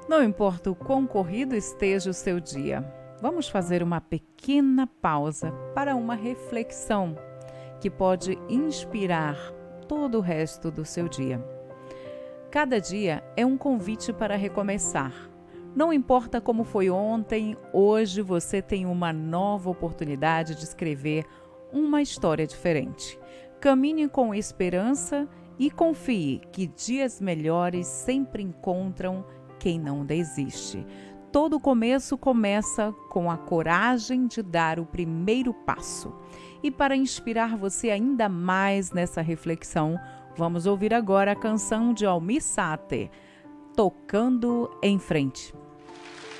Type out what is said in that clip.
Não importa o quão corrido esteja o seu dia, vamos fazer uma pequena pausa para uma reflexão que pode inspirar todo o resto do seu dia. Cada dia é um convite para recomeçar. Não importa como foi ontem, hoje você tem uma nova oportunidade de escrever uma história diferente. Caminhe com esperança e confie que dias melhores sempre encontram quem não desiste. Todo começo começa com a coragem de dar o primeiro passo. E para inspirar você ainda mais nessa reflexão, vamos ouvir agora a canção de Almir Sater, Tocando em Frente.